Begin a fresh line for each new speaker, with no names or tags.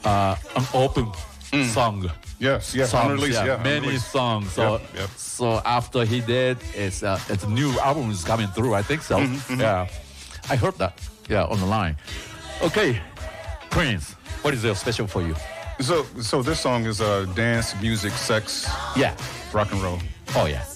unopened song.
Yes,
Songs,
unreleased,
many
unreleased.
songs. So,
Yep.
so after he did, it's a new album is coming through. I think so. Yeah, I heard that. Yeah, on the line. Okay, Prince, what is special for you?
So this song is dance, music, sex,
Yeah.
rock and roll.
Oh yeah.